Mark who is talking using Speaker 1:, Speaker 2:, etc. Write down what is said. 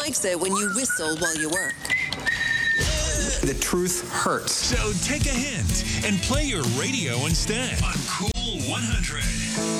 Speaker 1: likes it when you whistle while you work.
Speaker 2: The truth hurts.
Speaker 3: So take a hint and play your radio instead on Cool 100.